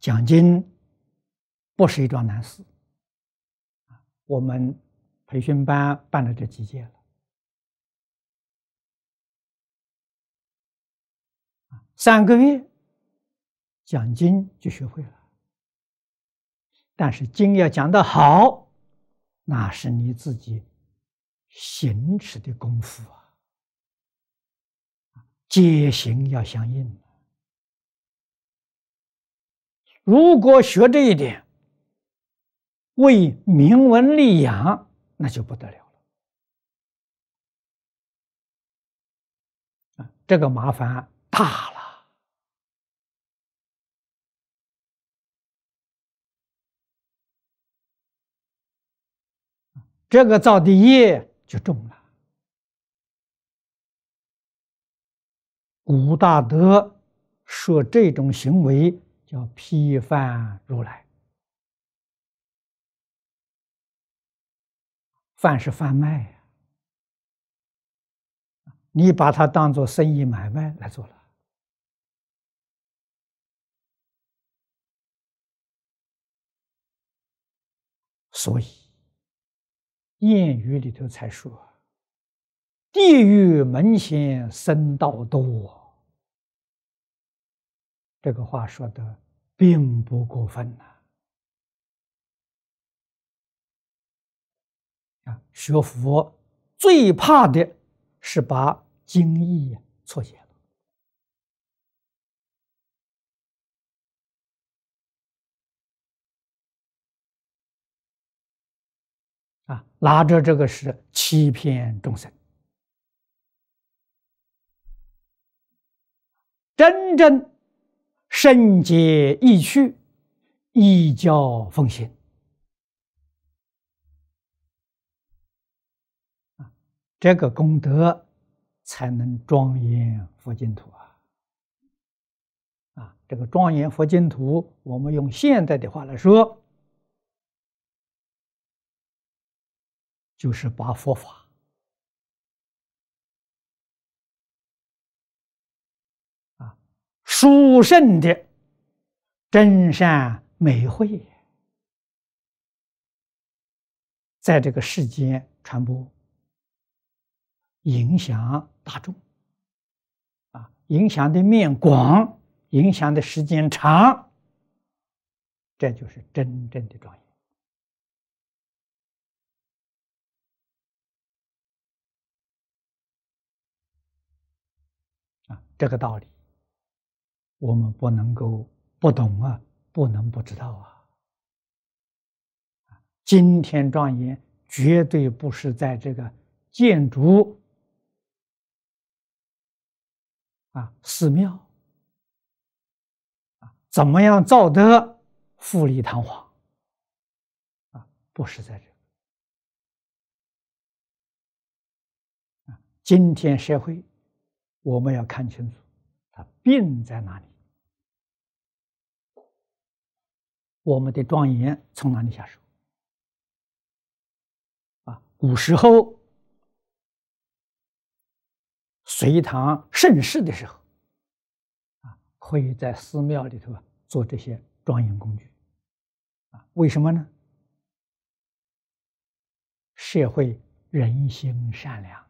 讲经不是一桩难事。我们培训班办了这几届了，3个月讲经就学会了。但是经要讲得好，那是你自己行持的功夫啊，戒行要相应。如果学这一点，为名闻利养，那就不得了了这个麻烦大了。这个造的业就重了。古大德说这种行为叫批犯如来。贩是贩卖呀，你把它当作生意买卖来做了。所以谚语里头才说地狱门前僧道多，这个话说的并不过分学佛最怕的是把经义错解了拿着这个是欺骗众生。真正圣洁意趣，依教奉行这个功德才能庄严佛净土这个庄严佛净土，我们用现代的话来说，就是把佛法殊胜的真善美慧在这个世间传播，影响大众影响的面广，影响的时间长，这就是真正的庄严这个道理我们不能够不懂不能不知道今天庄严绝对不是在这个建筑寺庙怎么样造得富丽堂皇不是在这今天社会我们要看清楚它病在哪里，我们的庄严从哪里下手古时候隋唐盛世的时候可以在寺庙里头做这些庄严工具为什么呢？社会人心善良